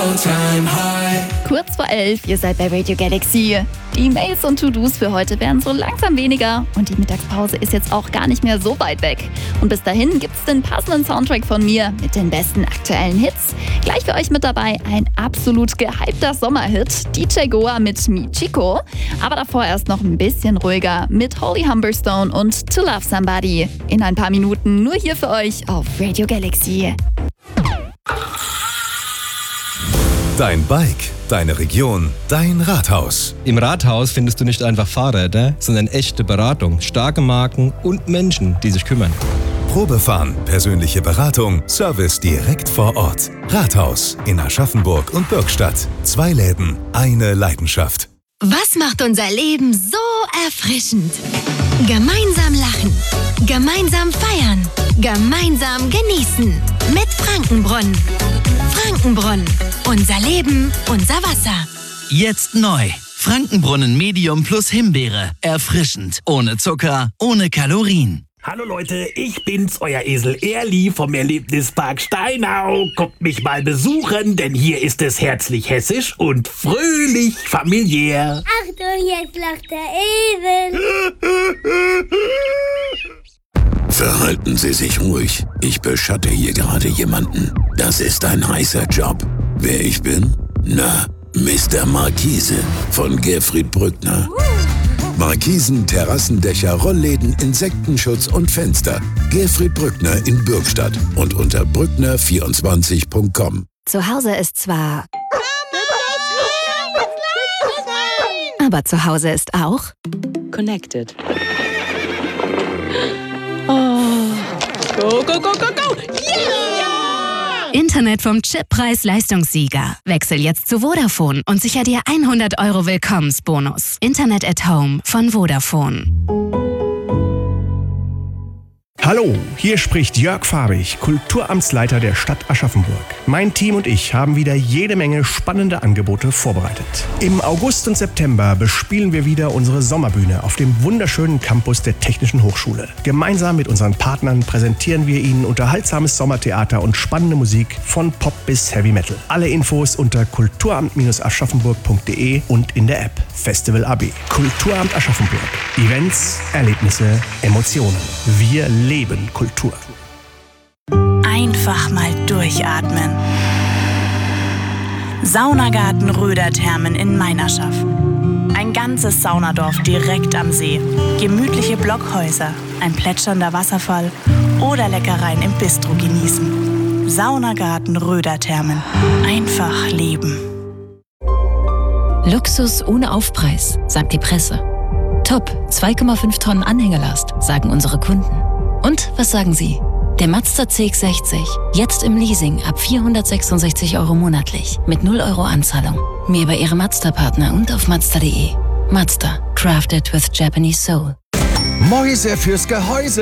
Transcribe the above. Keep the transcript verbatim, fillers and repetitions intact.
all-time high. Kurz vor elf, ihr seid bei Radio Galaxy. Die Mails und To-Dos für heute werden so langsam weniger und die Mittagspause ist jetzt auch gar nicht mehr so weit weg. Und bis dahin gibt's den passenden Soundtrack von mir mit den besten aktuellen Hits. Gleich für euch mit dabei ein absolut gehypter Sommerhit, D J Goa mit Mi Chico. Aber davor erst noch ein bisschen ruhiger mit Holy Humberstone und To Love Somebody. In ein paar Minuten nur hier für euch auf Radio Galaxy. Dein Bike, deine Region, dein Rathaus. Im Rathaus findest du nicht einfach Fahrräder, sondern echte Beratung, starke Marken und Menschen, die sich kümmern. Probefahren, persönliche Beratung, Service direkt vor Ort. Rathaus in Aschaffenburg und Bürgstadt. Zwei Läden, eine Leidenschaft. Was macht unser Leben so erfrischend? Gemeinsam lachen, gemeinsam feiern, gemeinsam genießen. Mit Frankenbrunnen. Frankenbrunnen. Unser Leben, unser Wasser. Jetzt neu. Frankenbrunnen Medium plus Himbeere. Erfrischend. Ohne Zucker, ohne Kalorien. Hallo Leute, ich bin's, euer Esel Erli vom Erlebnispark Steinau. Kommt mich mal besuchen, denn hier ist es herzlich hessisch und fröhlich familiär. Achtung, jetzt lacht der Esel. Verhalten Sie sich ruhig. Ich beschatte hier gerade jemanden. Das ist ein heißer Job. Wer ich bin? Na, Mister Markise von Gerfried Brückner. Markisen, Terrassendächer, Rollläden, Insektenschutz und Fenster. Gerfried Brückner in Bürgstadt und unter brückner vierundzwanzig punkt com. Zu Hause ist zwar... Aber zu Hause ist auch... Connected. Oh. Go, go, go, go, go! Yeah! Internet vom Chip Preis-Leistungssieger. Wechsel jetzt zu Vodafone und sicher dir hundert Euro Willkommensbonus. Internet at Home von Vodafone. Hallo, hier spricht Jörg Farbig, Kulturamtsleiter der Stadt Aschaffenburg. Mein Team und ich haben wieder jede Menge spannende Angebote vorbereitet. Im August und September bespielen wir wieder unsere Sommerbühne auf dem wunderschönen Campus der Technischen Hochschule. Gemeinsam mit unseren Partnern präsentieren wir Ihnen unterhaltsames Sommertheater und spannende Musik von Pop bis Heavy Metal. Alle Infos unter kulturamt aschaffenburg punkt de und in der App Festival A B. Kulturamt Aschaffenburg. Events, Erlebnisse, Emotionen. Wir leben Kultur. Einfach mal durchatmen. Saunagarten Röderthermen in Meinerschaff. Ein ganzes Saunadorf direkt am See. Gemütliche Blockhäuser, ein plätschernder Wasserfall oder Leckereien im Bistro genießen. Saunagarten Röderthermen. Einfach leben. Luxus ohne Aufpreis, sagt die Presse. Top, zwei Komma fünf Tonnen Anhängelast, sagen unsere Kunden. Und was sagen Sie? Der Mazda C X sechzig, jetzt im Leasing ab vierhundertsechsundsechzig Euro monatlich mit null Euro Anzahlung. Mehr bei Ihrem Mazda-Partner und auf mazda punkt de. Mazda, crafted with Japanese soul. Mäuse fürs Gehäuse.